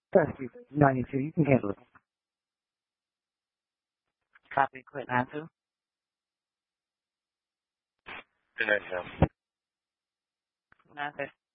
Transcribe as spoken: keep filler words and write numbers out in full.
Thank you. ninety-two, you can handle it. Copy, quit nine two. Good night, Sam. nine six.